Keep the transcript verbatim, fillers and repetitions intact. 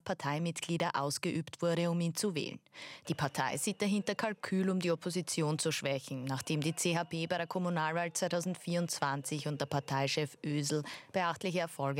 Parteimitglieder ausgeübt wurde, um ihn zu wählen. Die Partei sieht dahinter Kalkül, um die Opposition zu schwächen, nachdem die C H P bei der Kommunalwahl zweitausendvierundzwanzig unter Parteichef Ösel beachtliche Erfolge